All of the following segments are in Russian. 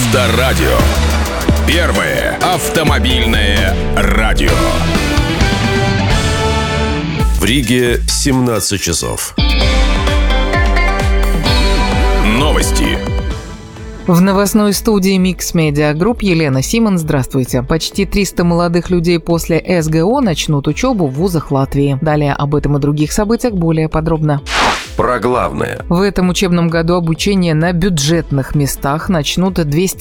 Авторадио. Первое автомобильное радио. В Риге 17 часов. Новости. В новостной студии Mix Media Group Елена Симон. Здравствуйте. Почти 300 молодых людей после СГО начнут учебу в вузах Латвии. Далее об этом и других событиях более подробно. Про главное. В этом учебном году обучение на бюджетных местах начнут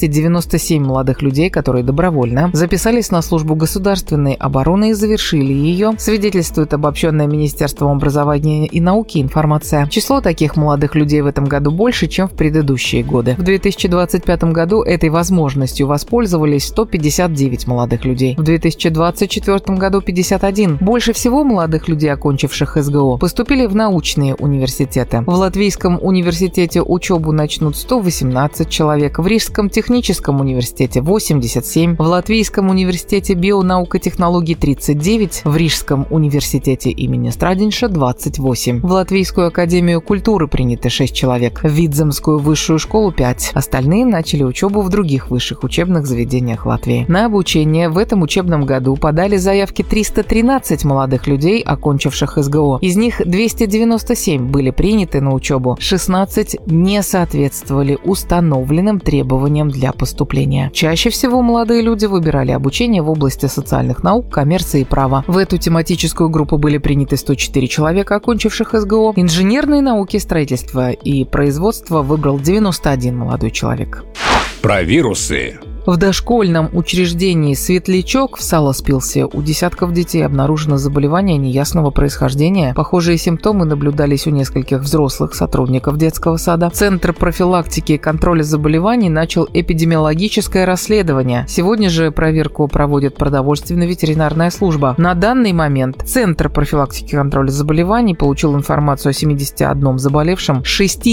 297 молодых людей, которые добровольно записались на службу государственной обороны и завершили ее, свидетельствует обобщенная Министерством образования и науки информация. Число таких молодых людей в этом году больше, чем в предыдущие годы. В 2025 году этой возможностью воспользовались 159 молодых людей. В 2024 году 51. Больше всего молодых людей, окончивших СГО, поступили в научные университеты. В Латвийском университете учебу начнут 118 человек, в Рижском техническом университете 87, в Латвийском университете бионаук и технологий 39, в Рижском университете имени Страдинша 28. В Латвийскую академию культуры приняты 6 человек, в Видземскую высшую школу 5. Остальные начали учебу в других высших учебных заведениях Латвии. На обучение в этом учебном году подали заявки 313 молодых людей, окончивших СГО. Из них 297 были приняты на учебу, 16 не соответствовали установленным требованиям для поступления. Чаще всего молодые люди выбирали обучение в области социальных наук, коммерции и права. В эту тематическую группу были приняты 104 человека, окончивших СГО. Инженерные науки, строительство и производство выбрал 91 молодой человек. Про вирусы. В дошкольном учреждении «Светлячок» в Саласпилсе у десятков детей обнаружено заболевание неясного происхождения. Похожие симптомы наблюдались у нескольких взрослых сотрудников детского сада. Центр профилактики и контроля заболеваний начал эпидемиологическое расследование. Сегодня же проверку проводит продовольственно-ветеринарная служба. На данный момент Центр профилактики и контроля заболеваний получил информацию о 71 заболевшем,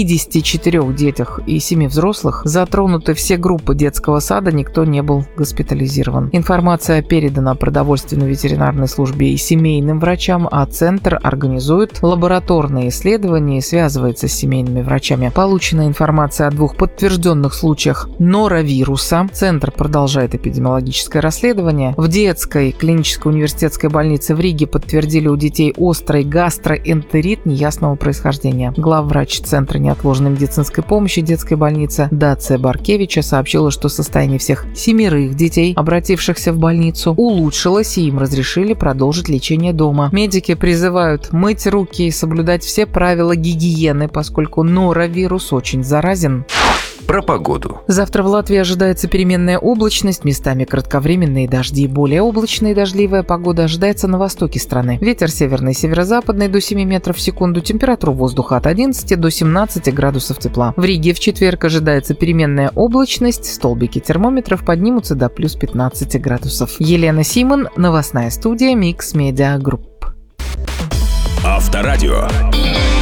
64 детях и 7 взрослых. Затронуты все группы детского сада, никто не был госпитализирован. Информация передана продовольственно-ветеринарной службе и семейным врачам, а Центр организует лабораторные исследования и связывается с семейными врачами. Получена информация о 2 подтвержденных случаях норовируса. Центр продолжает эпидемиологическое расследование. В детской клинической университетской больнице в Риге подтвердили у детей острый гастроэнтерит неясного происхождения. Главврач Центра неотложной медицинской помощи детской больницы Дация Баркевича сообщила, что состояние всех 7 детей, обратившихся в больницу, улучшилось, и им разрешили продолжить лечение дома. Медики призывают мыть руки и соблюдать все правила гигиены, поскольку норовирус очень заразен. Про погоду. Завтра в Латвии ожидается переменная облачность, местами кратковременные дожди. Более облачная и дождливая погода ожидается на востоке страны. Ветер северный, северо-западный до 7 метров в секунду. Температура воздуха от 11 до 17 градусов тепла. В Риге в четверг ожидается переменная облачность. Столбики термометров поднимутся до плюс 15 градусов. Елена Симон, новостная студия Mix Media Group. Авторадио.